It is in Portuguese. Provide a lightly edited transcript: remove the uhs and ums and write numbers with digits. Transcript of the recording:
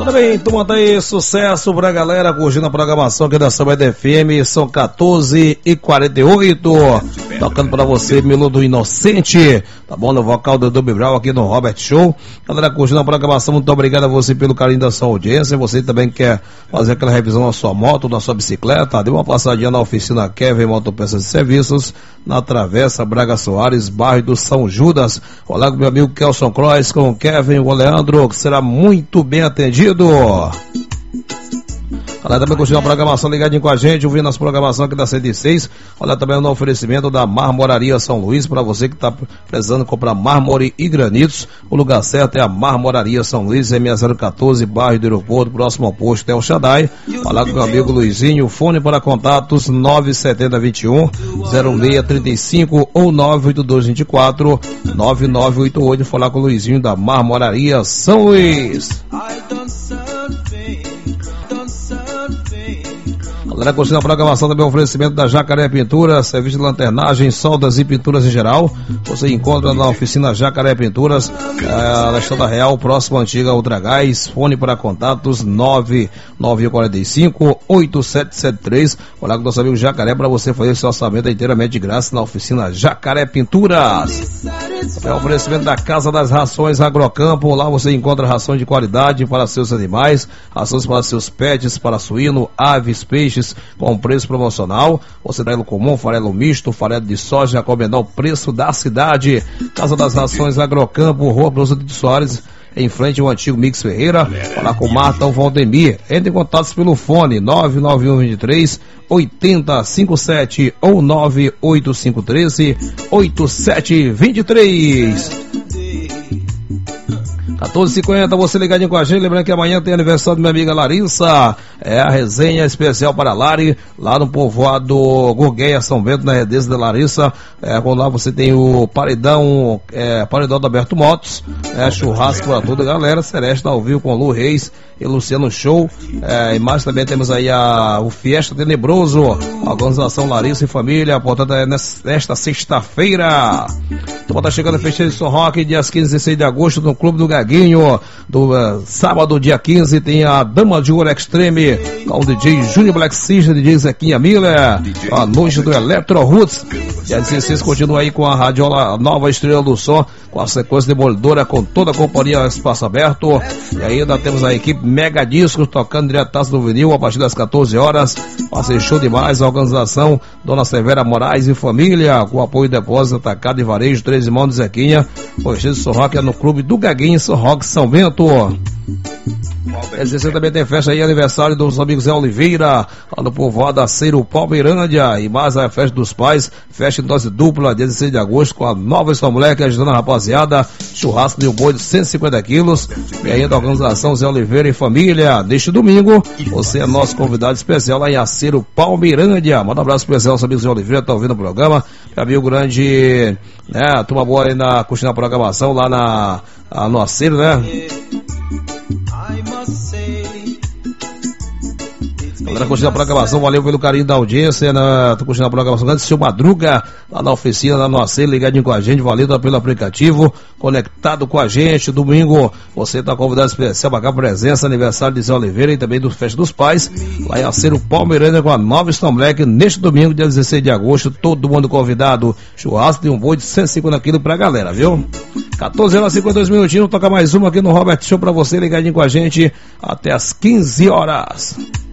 Tudo bem, turma, tá aí, sucesso pra galera curtindo a programação aqui da Saúde FM, são 14h48, tocando pra você Menudo Inocente, tá bom, no vocal do Dudu Brau aqui no Robert Show. Galera curtindo a programação, muito obrigado a você pelo carinho da sua audiência. Você também quer fazer aquela revisão na sua moto, na sua bicicleta, dê uma passadinha na oficina Kevin Motopeças e Serviços, na Travessa Braga Soares, bairro do São Judas. Olá com meu amigo Kelson Croix, com o Kevin, o Leandro, que será muito bem atendido. Olha, também continua a programação ligadinho com a gente, ouvindo as programações aqui da 106. Olha, também no oferecimento da Marmoraria São Luís, para você que está precisando comprar mármore e granitos, o lugar certo é a Marmoraria São Luís, M014, bairro do Aeroporto, próximo ao posto El Shaddai. Olha com meu amigo Luizinho, fone para contatos 97021 0635 ou 98224 9988. Falar com o Luizinho da Marmoraria São Luís. Galera, curtindo a programação também, oferecimento da Jacaré Pinturas, serviço de lanternagem, soldas e pinturas em geral. Você encontra na oficina Jacaré Pinturas, na Estrada Real, próximo à antiga Ultragás. Fone para contatos 99145-8773. Olá com o nosso amigo Jacaré, para você fazer seu orçamento inteiramente de graça na oficina Jacaré Pinturas. É o oferecimento da Casa das Rações Agrocampo. Lá você encontra rações de qualidade para seus animais, rações para seus pets, para suíno, aves, peixes, com preço promocional. Você farelo comum, farelo misto, farelo de soja, com o menor preço da cidade. Casa das Rações Agrocampo, Rua Brusa de Soares, em frente ao antigo Mix Ferreira. Falar com Marta Valdemir. Entre em contato pelo fone 99123 8057 ou 98513 8723. 14h50, você ligadinho com a gente, lembrando que amanhã tem aniversário da minha amiga Larissa, é a resenha especial para a Lari, lá no povoado Gurgueia, São Bento, na Redeza da Larissa. Quando lá você tem o paredão do Alberto Motos, churrasco para toda a galera, Celeste ao vivo com Lu Reis e Luciano Show, e mais também temos aí o Fiesta Tenebroso, a organização Larissa e Família, portanto é nesta sexta-feira. Então tá chegando a festa de São Roque, dias 15 e 16 de agosto, no Clube do Gaguinho. Sábado, dia 15, tem a Dama de Ouro Extreme, com o DJ Júnior Black System, DJ Zequinha Miller, a noite do Electro Roots. Dia 16 continua aí com a Radiola Nova Estrela do Som, com a sequência demolidora, com toda a companhia Espaço Aberto. E ainda temos a equipe Mega Discos tocando diretaço do vinil a partir das 14 horas. Vai ser show demais. A organização Dona Severa Moraes e Família, com apoio de depósito, atacado e varejo, 13 irmãos de Zequinha. O de São Roque é no Clube do Gaguinho, São Roque, São Bento. Esse também tem festa aí, aniversário dos amigos Zé Oliveira, lá no povoado Aceiro Palmeirândia, e mais a festa dos pais, festa em dose dupla, dia 16 de agosto, com a nova São Moleque, ajudando a rapaziada, churrasco de um boi de 150 quilos, e ainda a organização Zé Oliveira e Família. Neste domingo, você é nosso convidado especial lá em Aceiro Palmeirândia. Manda um abraço especial aos amigos Zé Oliveira, tá ouvindo o programa, amigo grande, né, turma boa aí curtindo a programação lá no Aceiro, né? Galera, curtindo a programação, valeu pelo carinho da audiência, né? Tô curtindo a programação, grande seu Madruga, lá na oficina, lá no AC, ligadinho com a gente, valeu pelo aplicativo, conectado com a gente. Domingo, você tá convidado especial para cá, presença, aniversário de Zé Oliveira e também do Festa dos Pais, lá em Aceiro Palmeirândia, com a nova Storm Black, neste domingo, dia 16 de agosto, todo mundo convidado, churrasco de um boi de 150 quilos pra galera, viu? 14h52 minutinhos, toca mais uma aqui no Robert Show pra você, ligadinho com a gente, até as 15 horas.